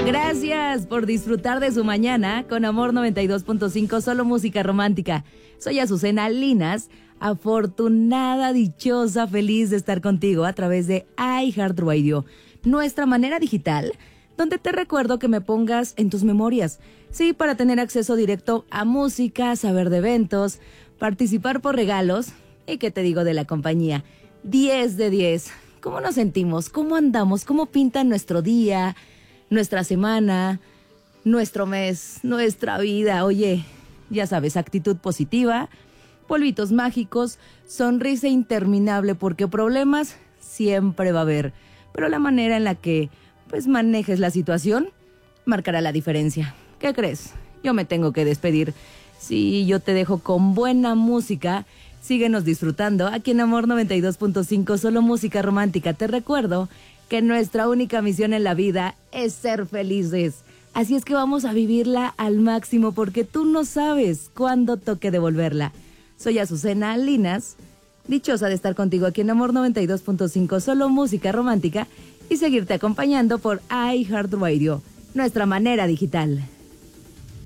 Gracias por disfrutar de su mañana con Amor 92.5, solo música romántica. Soy Azucena Linas, afortunada, dichosa, feliz de estar contigo a través de iHeartRadio, nuestra manera digital, donde te recuerdo que me pongas en tus memorias. Sí, para tener acceso directo a música, saber de eventos, participar por regalos y qué te digo de la compañía. 10 de 10. ¿Cómo nos sentimos? ¿Cómo andamos? ¿Cómo pinta nuestro día, nuestra semana, nuestro mes, nuestra vida? Oye, ya sabes, actitud positiva, polvitos mágicos, sonrisa interminable, porque problemas siempre va a haber. Pero la manera en la que manejes la situación marcará la diferencia. ¿Qué crees? Yo me tengo que despedir. Sí, yo te dejo con buena música. Síguenos disfrutando aquí en Amor 92.5, solo música romántica. Te recuerdo que nuestra única misión en la vida es ser felices. Así es que vamos a vivirla al máximo, porque tú no sabes cuándo toque devolverla. Soy Azucena Linas, dichosa de estar contigo aquí en Amor 92.5, solo música romántica, y seguirte acompañando por iHeartRadio, nuestra manera digital.